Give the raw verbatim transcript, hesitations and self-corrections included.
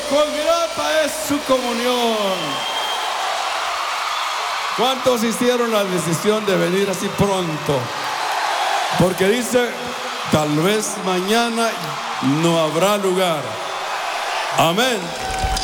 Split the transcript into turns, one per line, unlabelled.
cuán grata es su comunión. ¿Cuántos hicieron la decisión de venir así pronto? Porque dice, tal vez mañana no habrá lugar. Amén.